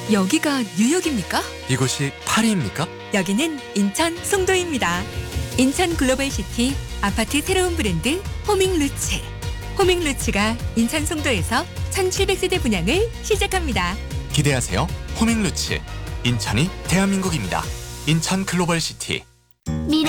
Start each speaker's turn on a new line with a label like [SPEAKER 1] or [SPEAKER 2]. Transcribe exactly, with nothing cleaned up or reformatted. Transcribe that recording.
[SPEAKER 1] 여기가 뉴욕입니까?
[SPEAKER 2] 이곳이 파리입니까?
[SPEAKER 1] 여기는 인천 송도입니다. 인천 글로벌시티 아파트 새로운 브랜드 호밍루츠. 호밍루츠가 인천 송도에서 천칠백 세대 분양을 시작합니다.
[SPEAKER 2] 기대하세요. 호밍루츠. 인천이 대한민국입니다. 인천 글로벌시티.